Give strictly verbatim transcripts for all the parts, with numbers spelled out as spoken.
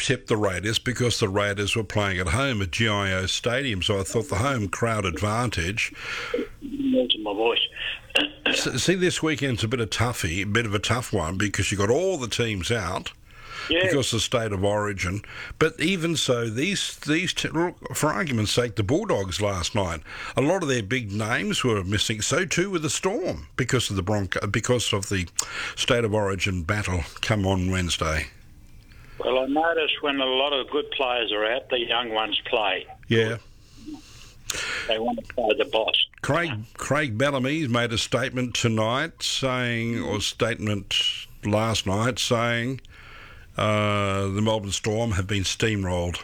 tipped the Raiders because the Raiders were playing at home at G I O Stadium, so I thought the home crowd advantage. Losing my voice. So, see, this weekend's a bit of toughie, a bit of a tough one because you've got all the teams out. Yeah. Because of the state of origin. But even so, these these t- look, for argument's sake, the Bulldogs last night, a lot of their big names were missing. So too with the Storm because of the Bronco, because of the state of origin battle come on Wednesday. Well, I notice when a lot of good players are out, the young ones play. Yeah. They want to play the boss. Craig Craig Bellamy's made a statement tonight saying, or statement last night saying. Uh, the Melbourne Storm have been steamrolled.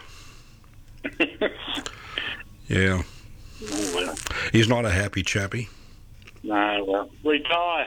Yeah. Oh, well. He's not a happy chappy. No, well, retire.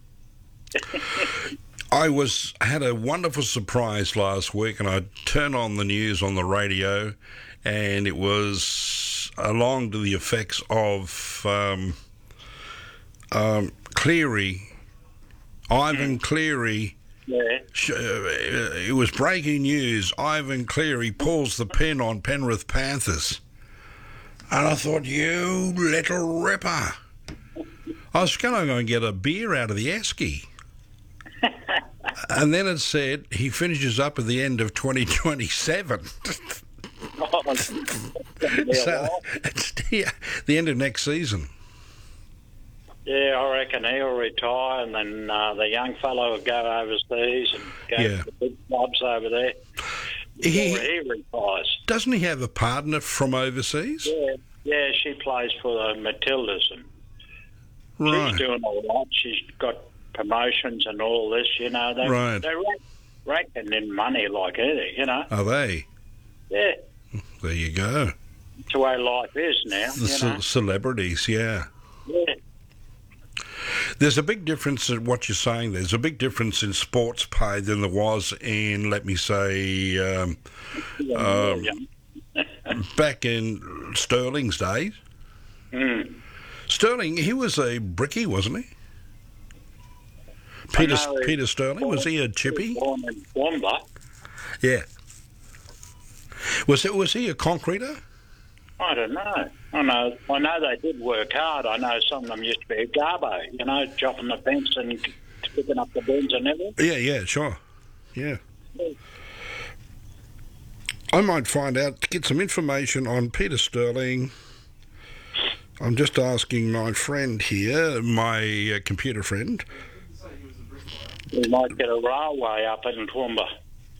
I was had a wonderful surprise last week, and I turned on the news on the radio, and it was along to the effects of um, um, Cleary, Ivan Cleary. Yeah. It was breaking news. Ivan Cleary pulls the pin on Penrith Panthers. And I thought, you little ripper. I was going to go and get a beer out of the Esky. And then it said he finishes up at the end of twenty twenty-seven. Oh, So it's the, the end of next season. yeah, I reckon he'll retire, and then uh, the young fellow will go overseas and go Yeah. to the big clubs over there. He, Before he retires. doesn't he have a partner from overseas? Yeah, yeah, she plays for the Matildas, and Right. she's doing all right. She's got promotions and all this, you know. They, Right. They're raking in money like anything, you know. Are they? Yeah, There you go. it's the way life is now, The you ce- know. celebrities, yeah. Yeah. There's a big difference in what you're saying. There's a big difference in sports pay than there was in, let me say, um, um, back in Sterling's days. Mm. Sterling, he was a brickie, wasn't he? Peter know he- Peter Sterling, was he a chippy? Born in Womba. Yeah. Was it? Was he a concreter? I don't know. I know. I know they did work hard. I know some of them used to be a garbo, you know, chopping the fence and picking up the bins and everything. Yeah, yeah, sure. Yeah. I might find out, get some information on Peter Sterling. I'm just asking my friend here, my uh, computer friend. We might get a railway up in Toowoomba.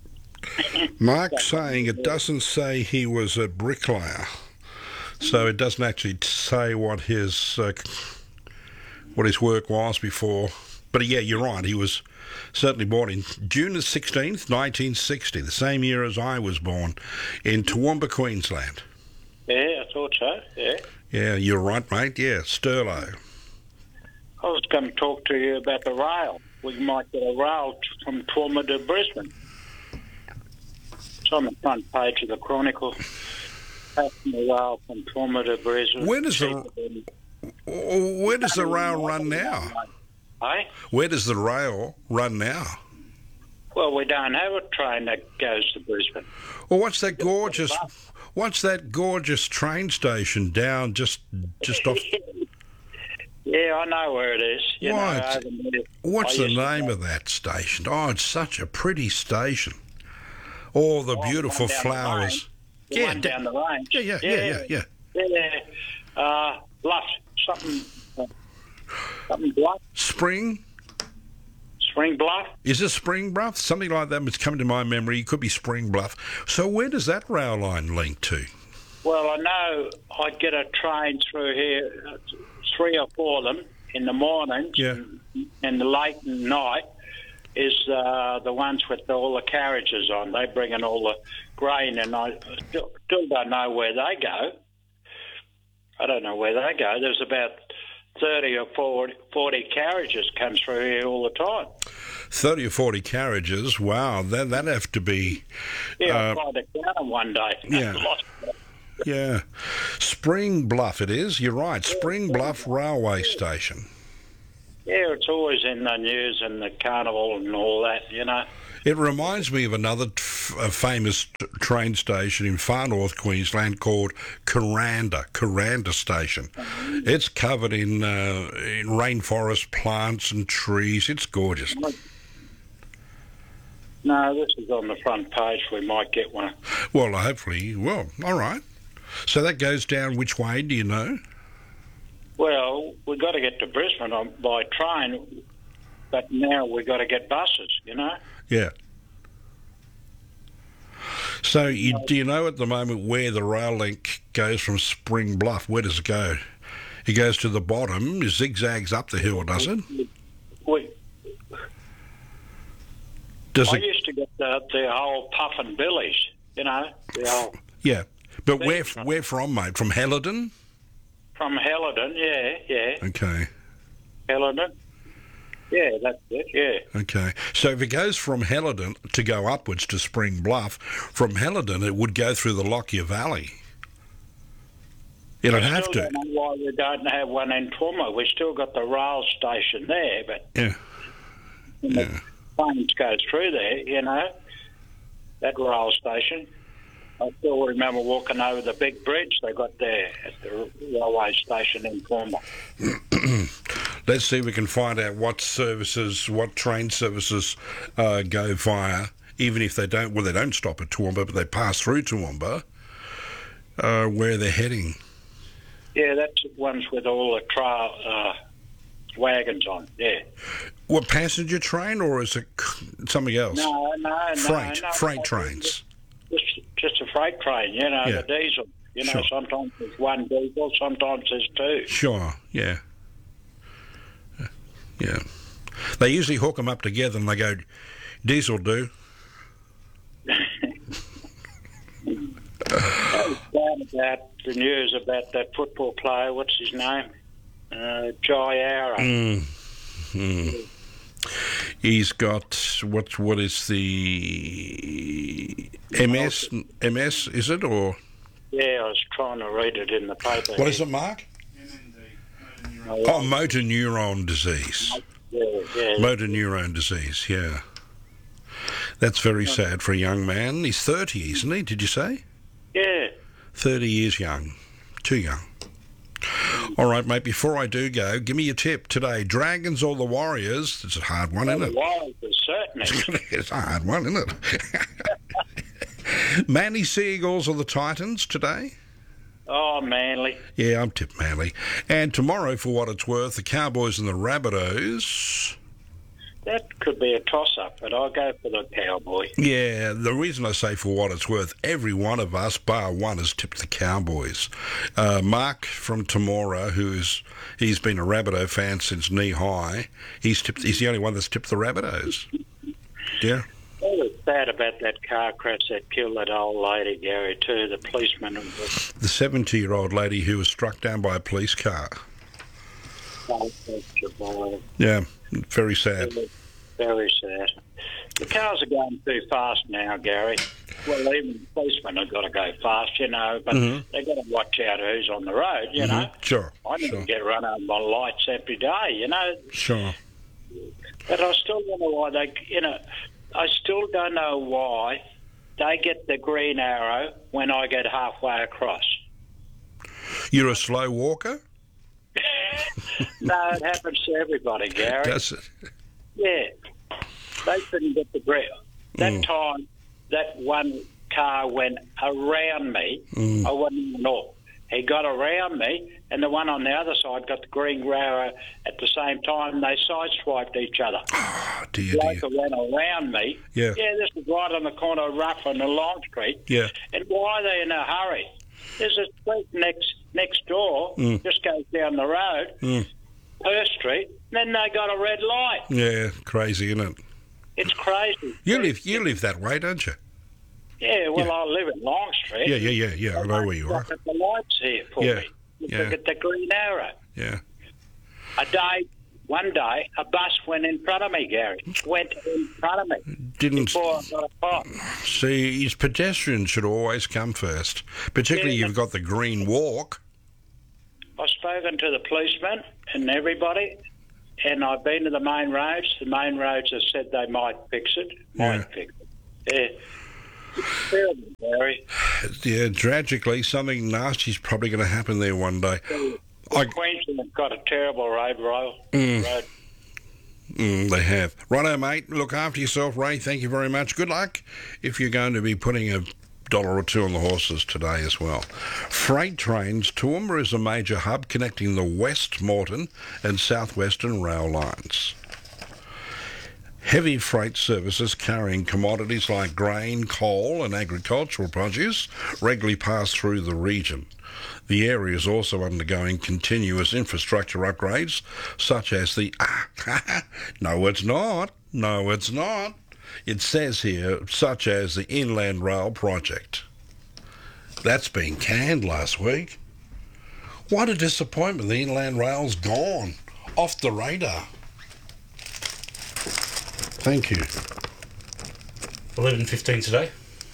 Mark's saying it doesn't say he was a bricklayer, so it doesn't actually say what his uh, what his work was before. But yeah, you're right. He was certainly born in June the sixteenth, nineteen sixty, the same year as I was born, in Toowoomba, Queensland. Yeah, I thought so, yeah. Yeah, you're right, mate. Yeah, Sterlo. I was going to talk to you about the rail. We might get a rail t- from Toowoomba to Brisbane. It's on the front page of the Chronicle. Passing the rail from Toowoomba to Brisbane. Where does the where does the rail run now? Eh? Where does the rail run now? Well, we don't have a train that goes to Brisbane. Well, what's that gorgeous? What's that gorgeous train station down just just off? Yeah, I know where it is. You What? know, over there. What's I the used to name go- of that station? Oh, it's such a pretty station. All the Oh, beautiful one down the flowers. range. The Yeah, one da- down the range. yeah, yeah, yeah, yeah, yeah. Yeah. Uh, Bluff, something, uh, something Bluff, Spring? Spring Bluff. Is it Spring Bluff? Something like that. It's coming to my memory. It could be Spring Bluff. So where does that rail line link to? Well, I know I'd get a train through here, uh, three or four of them in the mornings, Yeah. and, and the late night is uh, the ones with all the carriages on. They bring in all the grain, and I still, still don't know where they go. I don't know where they go. There's about thirty or forty, forty carriages come through here all the time. thirty or forty carriages. Wow, that, that'd have to be... Yeah, Uh, I tried to count them one day. yeah. Lost them. Yeah. Spring Bluff it is. You're right. Spring Bluff Railway Station. Yeah, it's always in the news and the carnival and all that, you know. It reminds me of another t- a famous t- train station in far north Queensland called Kuranda, Kuranda Station. It's covered in, uh, in rainforest plants and trees. It's gorgeous. No, this is on the front page. We might get one. Well, hopefully, well, all right. So that goes down which way, do you know? Well, we've got to get to Brisbane on, by train, but now we've got to get buses, you know? Yeah. So you, do you know at the moment where the rail link goes from Spring Bluff? Where does it go? It goes to the bottom, it zigzags up the hill, does it? We, Does I it? used to get the, the whole Puff and Billies, you know, the whole... Yeah. But where, where from, mate? From Helidon? From Helidon, yeah, yeah. Okay. Helidon. Yeah, that's it, yeah. Okay. So if it goes from Helidon to go upwards to Spring Bluff, from Helidon it would go through the Lockyer Valley. It'd I have still to. don't know why we don't have one in Toowoomba. We've still got the rail station there, but Yeah. the Yeah. planes go through there, you know, that rail station. I still remember walking over the big bridge they got there at the railway station in Toowoomba. Let's see if we can find out what services, what train services uh, go via, even if they don't, well, they don't stop at Toowoomba, but they pass through Toowoomba, uh, where they're heading. Yeah, that's the ones with all the tra- uh, wagons on, yeah. What, passenger train, or is it something else? No, no, no. Freight, no, freight no, trains. Just, just a freight train, you know, Yeah. the diesel. You know, Sure. sometimes there's one diesel, sometimes there's two. Sure, yeah. Yeah. They usually hook them up together and they go, diesel do. I was down about the news about that football player, what's his name? Uh, Jai Ara. Mm. Mm. He's got, what, what is the M S, M S, is it, or? Yeah, I was trying to read it in the paper. What is it, Mark? Oh, motor neuron disease. Yeah, yeah. Motor neuron disease, yeah. That's very sad for a young man. He's thirty, isn't he, did you say? Yeah. thirty years young. Too young. All right, mate, before I do go, give me your tip today. Dragons or the Warriors? It's a hard one, isn't it? Well, certainly. It's a hard one, isn't it? Manly Seagulls or the Titans today? Oh, Manly. Yeah, I'm tipped Manly. And tomorrow, for what it's worth, the Cowboys and the Rabbitohs. That could be a toss-up, but I'll go for the Cowboy. Yeah, the reason I say for what it's worth, every one of us, bar one, has tipped the Cowboys. Uh, Mark from Temora, who's he's been a Rabbitoh fan since knee high, he's tipped. He's the only one that's tipped the Rabbitohs. Yeah. It was bad about that car crash that killed that old lady, Gary, too, the policeman. And the The seventy-year-old lady who was struck down by a police car. Yeah, very sad. Very sad. The cars are going too fast now, Gary. Well, even the policemen have got to go fast, you know, but Mhm. they've got to watch out who's on the road, you know. Sure, I never sure, get run over by lights every day, you know. sure. But I still don't know why they, you know, I still don't know why they get the green arrow when I get halfway across. You're a slow walker? No, it happens to everybody, Gary. Does it? Yeah. They couldn't get the green. That Mm. time, that one car went around me. Mm. I wasn't even off. He got around me, and the one on the other side got the green arrow at the same time. They sideswiped each other. Oh, dear, The dear. bloke went around me. Yeah. Yeah, this is right on the corner of Rough and Long Street. Yeah. And why are they in a hurry? There's a street next next door, Mm. just goes down the road, Mm. Perth Street. Then they got a red light. Yeah, crazy, isn't it? It's crazy. You live, you live that way, don't you? Yeah, well, Yeah. I live in Long Street. Yeah, yeah, yeah, yeah. I know where you are. Got the lights here for Yeah, me. Look yeah. at the green arrow. Yeah. A day, one day, a bus went in front of me, Gary. Went in front of me Didn't before I got a cop. see. His pedestrians should always come first. Particularly, Yeah. you've got the green walk. I've spoken to the policeman and everybody. and I've been to the main roads. The main roads have said they might fix it. Might Yeah. fix it. Yeah. It's terrible, Barry. Yeah, tragically, something nasty's probably going to happen there one day. I, Queensland have got a terrible road rail. Mm. Road. mm, they have. Righto, mate. Look after yourself, Ray. Thank you very much. Good luck if you're going to be putting a dollar or two on the horses today as well. Freight trains. Toowoomba is a major hub connecting the West Moreton and Southwestern rail lines. Heavy freight services carrying commodities like grain, coal and agricultural produce regularly pass through the region. The area is also undergoing continuous infrastructure upgrades, such as the... Ah, no, it's not. No, it's not. It says here, such as the Inland Rail project. That's been canned last week. What a disappointment. The Inland Rail's gone. Off the radar. Thank you. eleven fifteen today.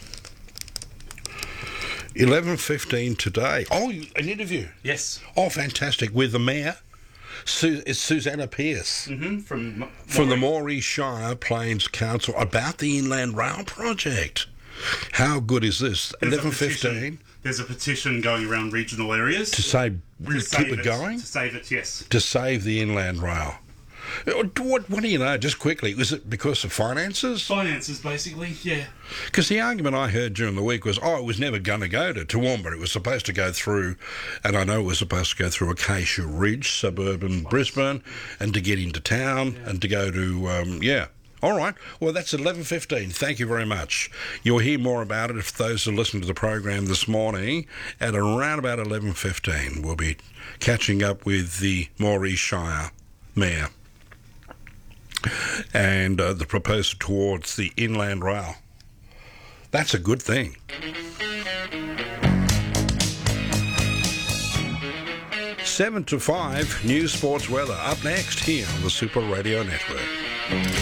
eleven fifteen today. Oh, an interview. Yes. Oh, fantastic. With the mayor. Su- it's Susanna Pierce. Mm-hmm. From From the Moree Shire Plains Council about the Inland Rail project. How good is this? eleven fifteen. There's a petition going around regional areas To say, to keep save it going? To save it, yes. To save the Inland Rail. What, what do you know, just quickly, was it because of finances? Finances, basically, yeah. Because the argument I heard during the week was, oh, it was never going to go to Toowoomba. It was supposed to go through, and I know it was supposed to go through Acacia Ridge, suburban Brisbane, and to get into town, yeah. and to go to, um, yeah. All right. Well, that's eleven fifteen. Thank you very much. You'll hear more about it if those who listen to the program this morning at around about eleven fifteen. We'll be catching up with the Moree Shire Mayor and uh, the proposal towards the Inland Rail. That's a good thing. Seven to five, news, sports, weather. Up next here on the Super Radio Network.